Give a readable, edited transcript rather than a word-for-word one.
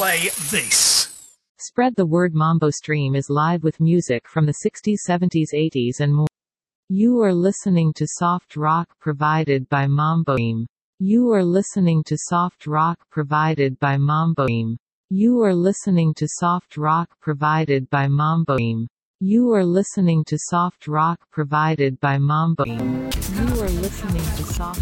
play this. Spread the word. Mambo Stream is live with music from the 60s, 70s, 80s and more. You are listening to soft rock provided by Mambo Stream. You are listening to soft rock provided by Mambo Stream. You are listening to soft rock provided by Mambo Stream. You are listening to soft rock provided by Mambo Stream. You are listening to soft